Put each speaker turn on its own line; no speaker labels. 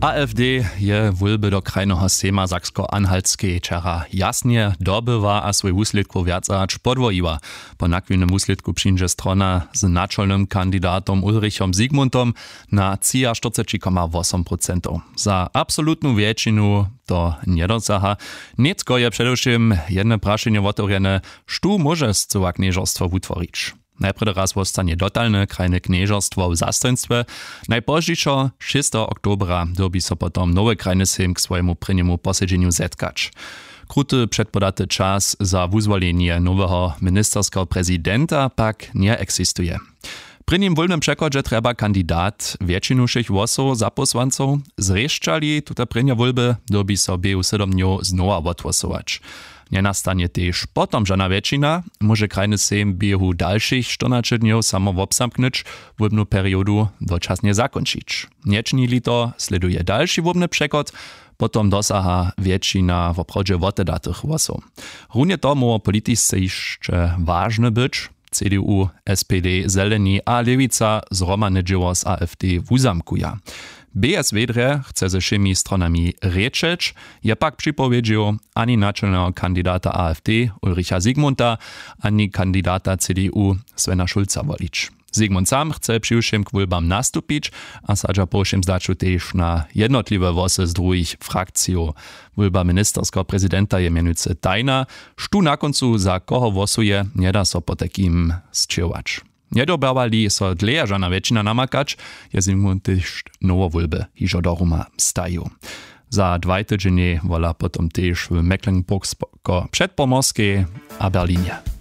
AfD je wólby do krajnego sejma Saksko-Anhaltskiej wczera jasnie dobywa a swój wuslitku wiacać podwoiła. Po nakwilnym wuslitku przyjdzie strona z naczelnym kandydatom Ulrichom Zygmuntom na 43,8%. Za absolutną większość to nie dosaha. Niecko je przedewším jedno prašenie otvorene, što może scowa knieżostwo utworić. Najprve raz zostanie dotalne krajne knieżostwo w zastojstwie. Najpóźniejszo 6. oktobra dobi so potom nowe krajny sejm k swojemu prynjemu posiedzeniu zetkać. Kruty przedpodaty czas za wyzwolenie nowego ministerskiego prezydenta pak nie eksistuje. Przy nim wolnym przekładzie trzeba kandydat większość głosów za posłanców zreszczali tuta prynja wolby dobi sobie u 7 dniów znowu odgłosować. Nie nastanie też potom żadna większość, może krajny sejm biehu dalszych 14 dniów samo obsamknąć, wolbną periodu doczasnie zakończyć. Nie to sleduje dalszy wolbny przekład, potom dosaha większość w obchodzie wotedatych głosów. Równie to może politycznie jeszcze ważne być. CDU, SPD, Zeleni a Lewica zromane dzieło z AfD wuzamkuja. BSW chce ze wszymi stronami rečeć, je pak przypowiedział ani naczelnego kandydata AfD Ulricha Zygmunta, ani kandydata CDU Svena Schulza wolić. Zygmunt sam chce przyjszym k wólbam nastupić, a sadza pošim zdaču też na jednotliwe wosy z drugich frakcji. Wólba ministerskiego prezydenta je mianujúce tajna, štu na koncu za koho wosuje, nie da so po takim zčewać. Niedobawali so dlejažana väčšina namakać, je Zygmunt też nowo wólby hižo do Ruma staju. Za 2 tygodnie wola potom też w Mecklenburgsko-Przedpomorskiej a Berlinie.